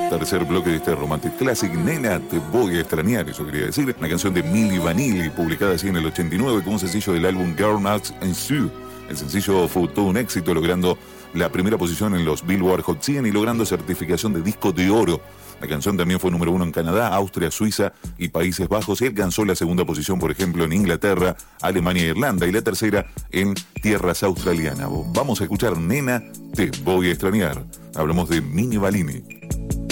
tercer bloque de este Romantic Classic. Nena, te voy a extrañar, eso quería decir. Una canción de Milli Vanilli, publicada así en el 89 como un sencillo del álbum Girl Nuts and Sue. El sencillo fue todo un éxito, logrando la primera posición en los Billboard Hot 100 y logrando certificación de disco de oro. La canción también fue número 1 en Canadá, Austria, Suiza y Países Bajos, y alcanzó la segunda posición, por ejemplo, en Inglaterra, Alemania e Irlanda, y la tercera en tierras australianas. Vamos a escuchar Nena, te voy a extrañar. Hablamos de Milli Vanilli.